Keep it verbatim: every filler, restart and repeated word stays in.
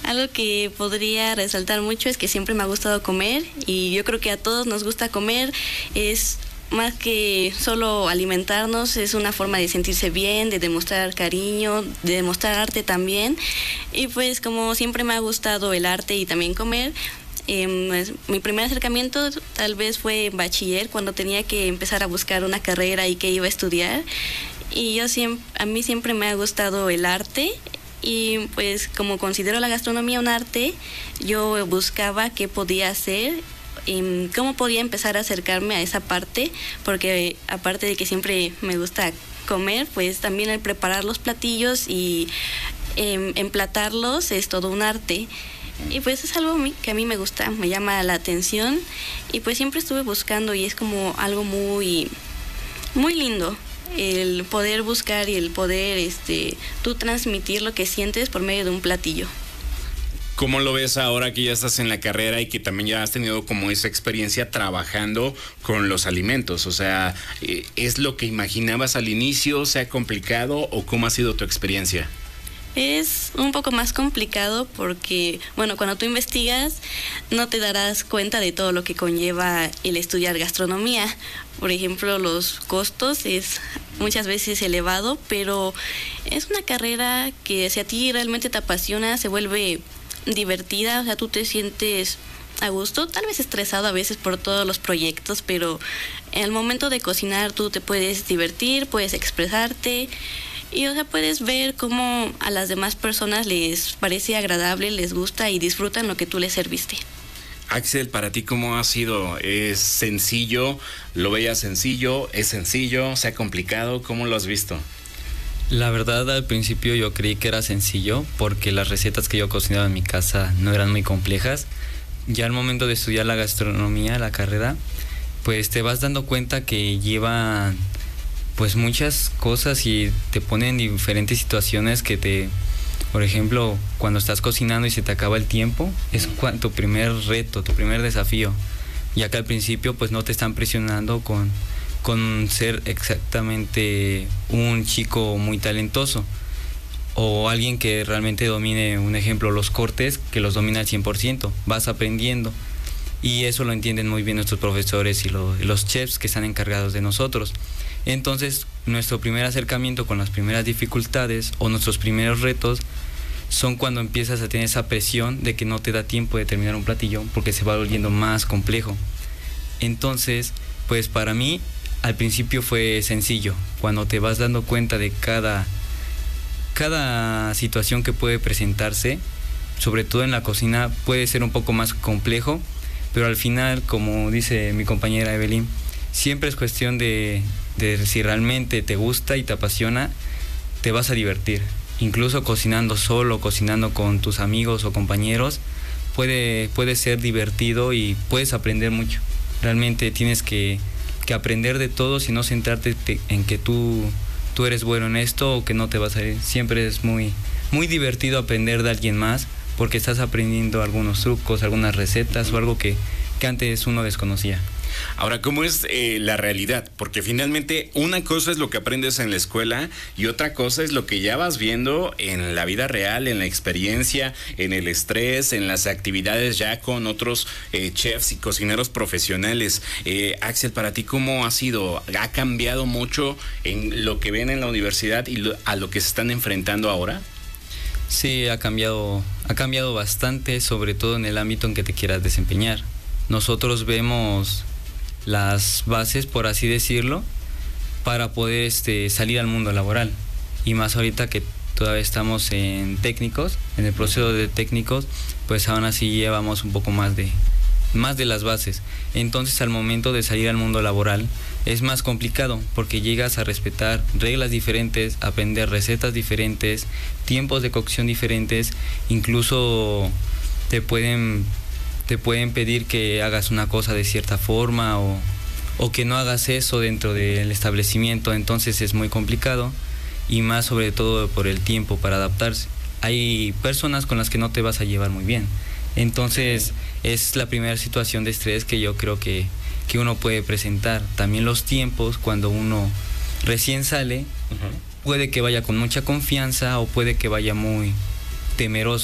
Algo que podría resaltar mucho es que siempre me ha gustado comer y yo creo que a todos nos gusta comer. Es más que solo alimentarnos, es una forma de sentirse bien, de demostrar cariño, de demostrar arte también. Y pues como siempre me ha gustado el arte y también comer, eh, mi primer acercamiento tal vez fue en bachiller, cuando tenía que empezar a buscar una carrera y qué iba a estudiar. Y yo siempre, a mí siempre me ha gustado el arte. Y pues como considero la gastronomía un arte, yo buscaba qué podía hacer y cómo podía empezar a acercarme a esa parte, porque aparte de que siempre me gusta comer, pues también el preparar los platillos y eh, emplatarlos es todo un arte. Y pues es algo que a mí me gusta, me llama la atención y pues siempre estuve buscando y es como algo muy, muy lindo. El poder buscar y el poder este tú transmitir lo que sientes por medio de un platillo. ¿Cómo lo ves ahora que ya estás en la carrera y que también ya has tenido como esa experiencia trabajando con los alimentos? O sea, ¿es lo que imaginabas al inicio? ¿Se ha complicado o cómo ha sido tu experiencia? Es un poco más complicado porque, bueno, cuando tú investigas no te darás cuenta de todo lo que conlleva el estudiar gastronomía. Por ejemplo, los costos es muchas veces elevado, pero es una carrera que si a ti realmente te apasiona, se vuelve divertida, o sea, tú te sientes a gusto, tal vez estresado a veces por todos los proyectos, pero en el momento de cocinar tú te puedes divertir, puedes expresarte. Y o sea, puedes ver cómo a las demás personas les parece agradable, les gusta y disfrutan lo que tú les serviste. Axel, para ti, ¿cómo ha sido? ¿Es sencillo? ¿Lo veías sencillo? ¿Es sencillo? ¿Se ha complicado? ¿Cómo lo has visto? La verdad, al principio yo creí que era sencillo porque las recetas que yo cocinaba en mi casa no eran muy complejas. Ya al momento de estudiar la gastronomía, la carrera, pues te vas dando cuenta que lleva pues muchas cosas y te ponen en diferentes situaciones que te, por ejemplo, cuando estás cocinando y se te acaba el tiempo, es tu primer reto, tu primer desafío. Y acá al principio pues no te están presionando con, con ser exactamente un chico muy talentoso o alguien que realmente domine, un ejemplo, los cortes, que los domina al cien por ciento. Vas aprendiendo y eso lo entienden muy bien nuestros profesores y, lo, y los chefs que están encargados de nosotros. Entonces, nuestro primer acercamiento con las primeras dificultades o nuestros primeros retos son cuando empiezas a tener esa presión de que no te da tiempo de terminar un platillo porque se va volviendo más complejo. Entonces, pues para mí, al principio fue sencillo. Cuando te vas dando cuenta de cada, cada situación que puede presentarse, sobre todo en la cocina, puede ser un poco más complejo, pero al final, como dice mi compañera Evelyn, siempre es cuestión de, de si realmente te gusta y te apasiona, te vas a divertir. Incluso cocinando solo, cocinando con tus amigos o compañeros, puede, puede ser divertido y puedes aprender mucho. Realmente tienes que, que aprender de todo, y no centrarte te, en que tú, tú eres bueno en esto o que no te vas a ir. Siempre es muy, muy divertido aprender de alguien más porque estás aprendiendo algunos trucos, algunas recetas o algo que, que antes uno desconocía. Ahora, ¿cómo es eh, la realidad? Porque finalmente una cosa es lo que aprendes en la escuela y otra cosa es lo que ya vas viendo en la vida real, en la experiencia, en el estrés, en las actividades ya con otros eh, chefs y cocineros profesionales. Eh, Axel, para ti, ¿cómo ha sido? ¿Ha cambiado mucho en lo que ven en la universidad y lo, a lo que se están enfrentando ahora? Sí, ha cambiado, ha cambiado bastante, sobre todo en el ámbito en que te quieras desempeñar. Nosotros vemos las bases, por así decirlo, para poder este, salir al mundo laboral. Y más ahorita que todavía estamos en técnicos, en el proceso de técnicos, pues aún así llevamos un poco más de, más de las bases. Entonces, al momento de salir al mundo laboral, es más complicado porque llegas a respetar reglas diferentes, aprender recetas diferentes, tiempos de cocción diferentes, incluso te pueden... te pueden pedir que hagas una cosa de cierta forma o, o que no hagas eso dentro del establecimiento. Entonces es muy complicado y más sobre todo por el tiempo para adaptarse. Hay personas con las que no te vas a llevar muy bien. Entonces es la primera situación de estrés que yo creo que, que uno puede presentar. También los tiempos, cuando uno recién sale, uh-huh. puede que vaya con mucha confianza o puede que vaya muy temeroso.